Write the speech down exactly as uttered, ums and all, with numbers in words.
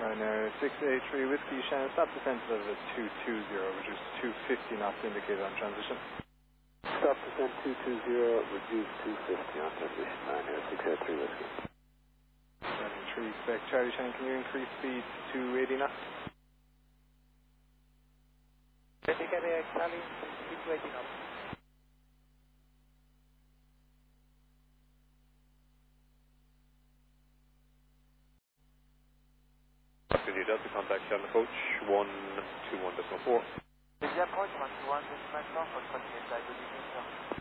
Ryanair six eight three Whiskey Shannon, stop descent level at two two zero, which is two fifty knots indicated on transition. Stop descent two two zero, reduce two fifty on transition, Ryanair six eight three Whiskey. seven three spec Charlie Shannon, can you increase speed to eighty knots? Charlie, speed to eighty knots. Continue Delta, contact Shannon Coach one two one point four. Is the approach one two one decimal four for continue side, good evening, sir.